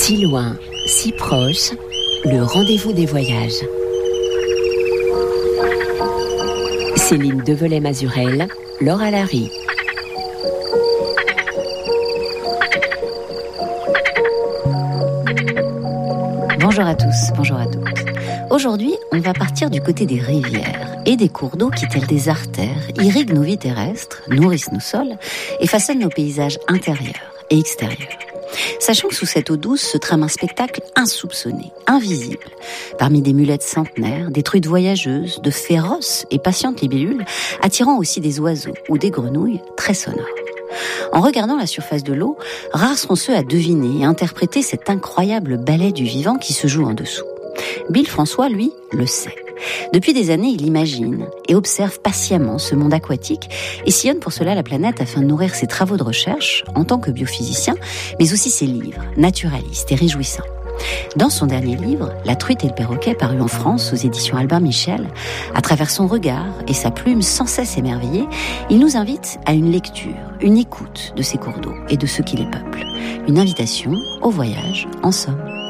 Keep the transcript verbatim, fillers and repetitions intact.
Si loin, si proche, le rendez-vous des voyages. Céline Develay-Mazurel, Laura Larry. Bonjour à tous, bonjour à toutes. Aujourd'hui, on va partir du côté des rivières et des cours d'eau qui, tels des artères, irriguent nos vies terrestres, nourrissent nos sols et façonnent nos paysages intérieurs et extérieurs. Sachant que sous cette eau douce se trame un spectacle insoupçonné, invisible. Parmi des mulettes centenaires, des truites voyageuses, de féroces et patientes libellules, attirant aussi des oiseaux ou des grenouilles très sonores. En regardant la surface de l'eau, rares sont ceux à deviner et interpréter cet incroyable ballet du vivant qui se joue en dessous. Bill François, lui, le sait. Depuis des années, il imagine et observe patiemment ce monde aquatique et sillonne pour cela la planète afin de nourrir ses travaux de recherche en tant que biophysicien, mais aussi ses livres, naturalistes et réjouissants. Dans son dernier livre, La truite et le perroquet, paru en France aux éditions Albin Michel, à travers son regard et sa plume sans cesse émerveillée, il nous invite à une lecture, une écoute de ces cours d'eau et de ceux qui les peuplent. Une invitation au voyage, en somme.